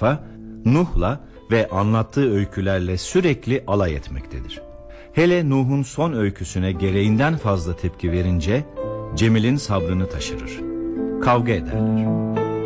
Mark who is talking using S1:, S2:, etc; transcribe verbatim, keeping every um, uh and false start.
S1: tayfa Nuh'la ve anlattığı öykülerle sürekli alay etmektedir. Hele Nuh'un son öyküsüne gereğinden fazla tepki verince Cemil'in sabrını taşırır. Kavga ederler.